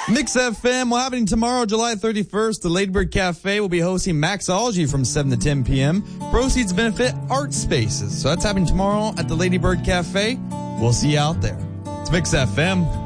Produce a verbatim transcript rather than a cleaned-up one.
Mix F M, well, happening tomorrow, July thirty-first, the Ladybird Cafe will be hosting Maxology from seven to ten p.m. Proceeds benefit art spaces. So that's happening tomorrow at the Ladybird Cafe. We'll see you out there. It's Mix F M.